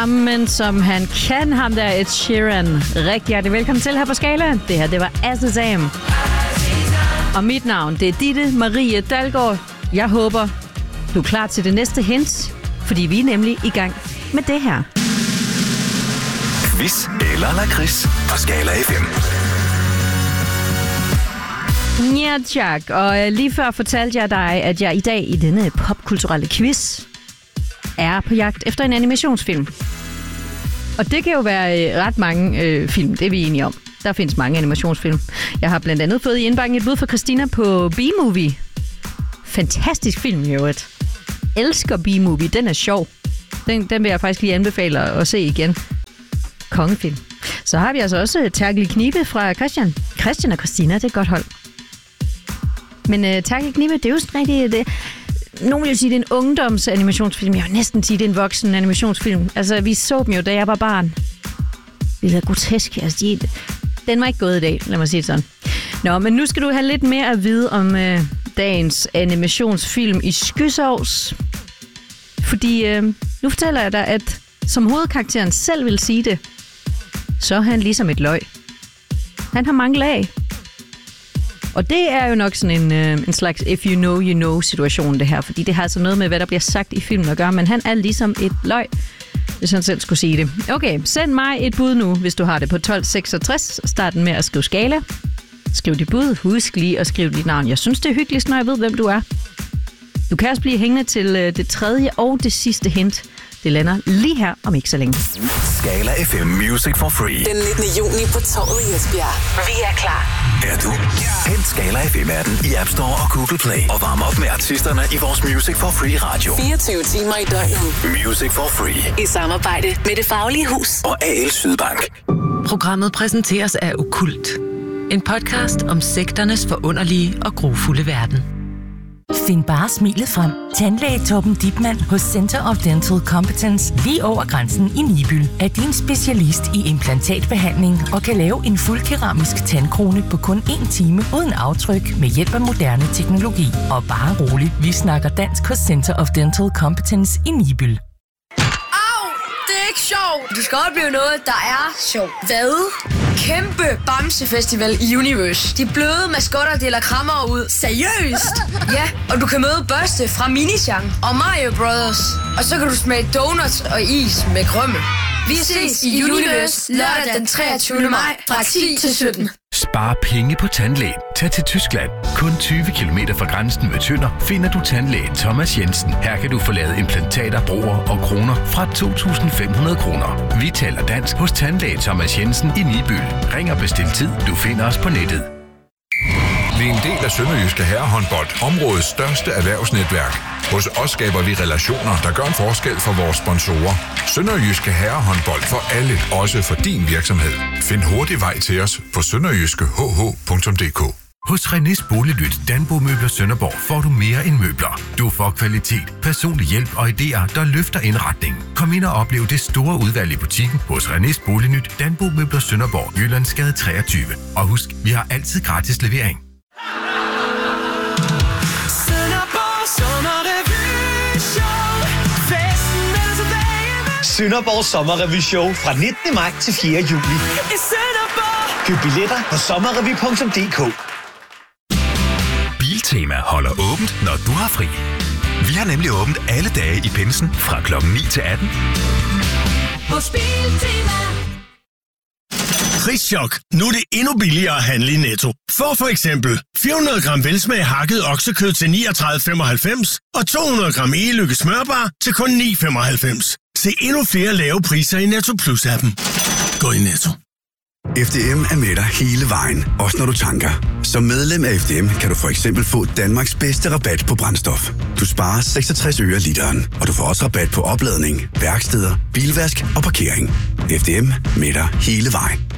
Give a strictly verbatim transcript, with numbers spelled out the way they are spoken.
Jamen, som han kan, ham der Ed Sheeran. Rigtig hjertelig velkommen til her på Skala. Det her, det var Azazam. Og mit navn, det er Ditte Marie Dalgaard. Jeg håber, du er klar til det næste hint, fordi vi er nemlig i gang med det her. Quiz eller lakrids på Skala F M. Ja, tak. Og lige før fortalte jeg dig, at jeg i dag i denne popkulturelle quiz er på jagt efter en animationsfilm. Og det kan jo være ret mange øh, film, det er vi enige om. Der findes mange animationsfilm. Jeg har blandt andet fået i indbakken et bud fra Christina på B-Movie. Fantastisk film, jo et. Elsker B-Movie, den er sjov. Den, den vil jeg faktisk lige anbefale at se igen. Kongefilm. Så har vi altså også Terkel Knibe fra Christian. Christian og Christina, det er et godt hold. Men uh, Terkel Knibe, det er jo sådan rigtig... Det, nogen vil sige, det er en ungdomsanimationsfilm. Jeg vil næsten sige, det er en voksen animationsfilm. Altså, vi så dem jo, da jeg var barn. Det er grotesk. Altså, de, den var ikke gået i dag, lad mig sige det sådan. Nå, men nu skal du have lidt mere at vide om øh, dagens animationsfilm i skysovs. Fordi øh, nu fortæller jeg dig, at som hovedkarakteren selv vil sige det, så er han ligesom et løg. Han har mange lag. Og det er jo nok sådan en, øh, en slags if you know, you know situation det her. Fordi det har altså noget med, hvad der bliver sagt i filmen at gøre. Men han er ligesom et løg, hvis han selv skulle sige det. Okay, send mig et bud nu, hvis du har det på tolv seksogtres. Start med at skrive Skala. Skriv dit bud. Husk lige at skrive dit navn. Jeg synes, det er hyggeligst, når jeg ved, hvem du er. Du kan også blive hængende til øh, det tredje og det sidste hint. Det lander lige her om ikke så længe. Skala F M Music for Free. Den nittende juni på Torvet i Esbjerg. Vi er klar. Er du? Hent Skala F M-appen i App Store og Google Play. Og varm op med artisterne i vores Music for Free radio. fireogtyve timer i døgnet. Music for Free. I samarbejde med Det Faglige Hus og A L Sydbank. Programmet præsenteres af Okkult. En podcast om sekternes forunderlige og grufulde verden. Find bare smilet frem. Tandlæge Torben Dipmann hos Center of Dental Competence lige over grænsen i Nibyl er din specialist i implantatbehandling og kan lave en fuldkeramisk tandkrone på kun en time uden aftryk med hjælp af moderne teknologi. Og bare roligt, vi snakker dansk hos Center of Dental Competence i Nibyl. Det er ikke sjovt. Du skal opleve noget, der er sjovt. Hvad? Kæmpe Bamsefestival i Universe. De bløde maskotter deler krammer ud. Seriøst? Ja, og du kan møde Børste fra Minichang og Mario Brothers. Og så kan du smage donuts og is med krømme. Vi ses i Universe lørdag den treogtyvende maj fra ti til sytten. Spar penge på tandlæge. Tag til Tyskland. Kun tyve kilometer fra grænsen med Tønder finder du tandlæge Thomas Jensen. Her kan du få lavet implantater, broer og kroner fra to tusind fem hundrede kroner. Vi taler dansk hos tandlæge Thomas Jensen i Nibyl. Ring og bestil tid. Du finder os på nettet. Vi er en del af Sønderjyske Herrehåndbold, områdets største erhvervsnetværk. Hos os skaber vi relationer, der gør en forskel for vores sponsorer. Sønderjyske Herrehåndbold for alle, også for din virksomhed. Find hurtig vej til os på sønderjyske h h punktum d k. Hos Renés Boliglyt Danbo Møbler Sønderborg får du mere end møbler. Du får kvalitet, personlig hjælp og idéer, der løfter indretningen. Kom ind og oplev det store udvalg i butikken hos Renés Boliglyt Danbo Møbler Sønderborg, Jyllandsgade treogtyve. Og husk, vi har altid gratis levering. Sønderborg Sommerrevy Show fra nittende maj til fjerde juli. Køb billetter på sommerrevy punktum d k. Biltema holder åbent, når du har fri. Vi har nemlig åbent alle dage i pinsen fra klokken ni til atten. Hos Biltema. Prischok. Nu er det endnu billigere at handle i Netto. For for eksempel fire hundrede gram velsmag hakket oksekød til niogtredive femoghalvfems og to hundrede gram e-lykke smørbar til kun ni femoghalvfems. Se endnu flere lave priser i Netto Plus-appen. Gå i Netto. F D M er med dig hele vejen, også når du tanker. Som medlem af F D M kan du for eksempel få Danmarks bedste rabat på brændstof. Du sparer seksogtres øre literen, og du får også rabat på opladning, værksteder, bilvask og parkering. F D M med dig hele vejen.